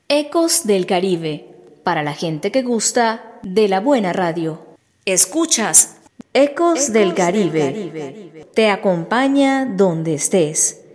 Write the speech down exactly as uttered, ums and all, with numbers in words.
Ecos del Caribe, para la gente que gusta de la buena radio. Escuchas Ecos, Ecos del Caribe. Del Caribe. Te acompaña donde estés.